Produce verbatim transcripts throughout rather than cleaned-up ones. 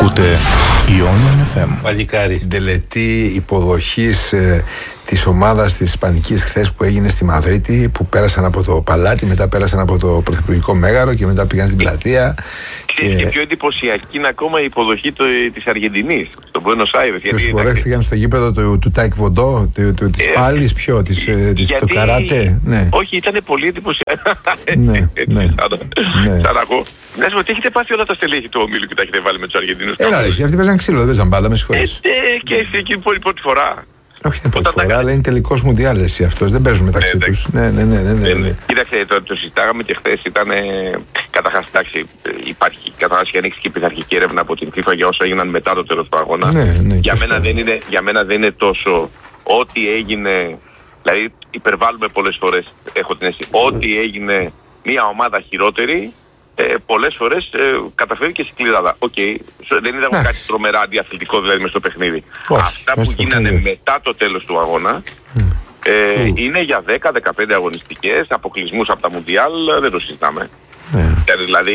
Ακούτε Ionian εφ εμ. Παλικάρι. Την τελετή υποδοχής ε, της ομάδας της Ισπανικής χθες που έγινε στη Μαδρίτη, που πέρασαν από το Παλάτι, μετά πέρασαν από το Πρωθυπουργικό Μέγαρο και μετά πήγαν στην πλατεία. Και, και πιο εντυπωσιακή είναι ακόμα η υποδοχή το, της Αργεντινής, στον Buenos Aires. Και τους υποδέχτηκαν στο γήπεδο του, του Τάικ Βοντό, του, του, της ε, πάλης, ποιο, της, ε, της, γιατί, το καράτε. Ναι. Όχι, ήταν πολύ εντυπωσιακό. Ναι, ναι. Σαν ακούω. Να σου πω, τι έχετε πάθει όλα τα στελέχη του ομίλου και τα έχετε βάλει με τους Αργεντινούς. Έλα ρε, αυτοί παίζαν ξύλο, δεν παίζαν μπάλα, με συγχωρείς. Ε, και στην εκείνη την πρώτη φορά. Όχι την πρώτη φορά, αλλά είναι τελικός μουντιάλ εσύ αυτός, δεν παίζουν μεταξύ ναι, τους. Ναι, ναι, ναι, ναι, ναι, ναι. Κοίταξε, το, το συζητάγαμε και χθες, ήταν καταρχάς, εντάξει, υπάρχει καταρχάς και ανοίξει και πειθαρχική έρευνα από την FIFA για όσα έγιναν μετά το τέλος του αγώνα. Ναι, ναι, για, μένα δεν είναι, για μένα δεν είναι τόσο ό,τι έγινε, δηλαδή υπερβάλλουμε πολλές φορές, έχω την αίσθηση, ό,τι έγινε μια ομάδα χειρότερη, Ε, πολλές φορές ε, καταφέρει και σκληράδα. Οκ, okay. δεν είδαμε yeah. κάτι τρομερά αντιαθλητικό δηλαδή μες στο παιχνίδι. Oh, Αυτά που γίνανε παιχνίδι. μετά το τέλος του αγώνα mm. Ε, mm. είναι για δέκα με δεκαπέντε αγωνιστικές, αποκλεισμούς από τα Μουντιάλ, δεν το συζητάμε. Yeah. Δηλαδή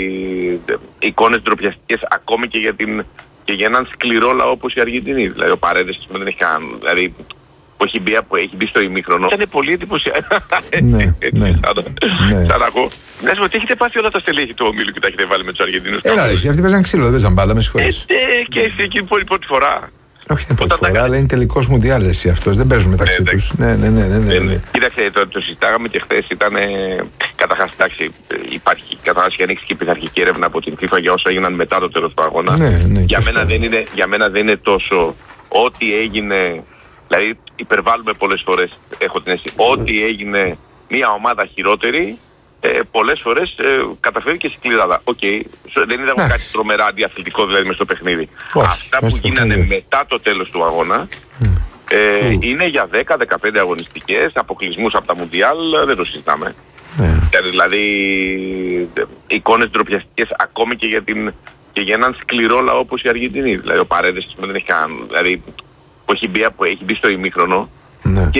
εικόνες ντροπιαστικές ακόμη και για, την, και για έναν σκληρό λαό όπως η Αργεντινή. Δηλαδή ο Παρέδες δεν έχει καν. Δηλαδή, που έχει μπει, που έχει μπει στο ημίχρονο. Ήταν πολύ εντυπωσιακό. Ναι, ναι. Σαν ακούω. Να σου πω, τι έχετε πάθει όλα τα στελέχη του ομίλου και τα έχετε βάλει με τους Αργεντινούς. Έλα ρε, αυτοί παίζαν ξύλο, δεν παίζαν μπάλα, με συγχωρείς. Ε, και στην εκείνη την πρώτη φορά. Όχι την πρώτη φορά, αλλά είναι τελικός μουντιάλ εσύ αυτός, δεν παίζουν μεταξύ τους. Ναι, ναι, ναι, ναι. Κοίταξε, το συζητάγαμε και χθες, ήταν καταρχάς, εντάξει, υπάρχει καταρχάς και ανοίξει και πειθαρχική έρευνα από την FIFA για όσα έγιναν μετά το τέλος του αγώνα. Για μένα δεν είναι τόσο ό,τι έγινε. Δηλαδή υπερβάλλουμε πολλές φορές, έχω την αίσθηση. Ό,τι έγινε μια ομάδα χειρότερη, ε, πολλές φορές ε, καταφέρει και σκληράδα. Οκ, okay. δεν είδαμε κάτι τρομερά αντιαθλητικό δηλαδή μες στο παιχνίδι. Oh, Αυτά που γίνανε παιχνίδι. μετά το τέλος του αγώνα mm. Ε, mm. είναι για δέκα με δεκαπέντε αγωνιστικές, αποκλεισμούς από τα Μουντιάλ, δεν το συζητάμε. Mm. Δηλαδή εικόνες ντροπιαστικές ακόμη και για, την, και για έναν σκληρό λαό όπως η Αργεντινή. Δηλαδή ο Παρέδες δεν έχει καν. Δηλαδή, που έχει μπει, που έχει μπει στο ημίχρονο. Ναι.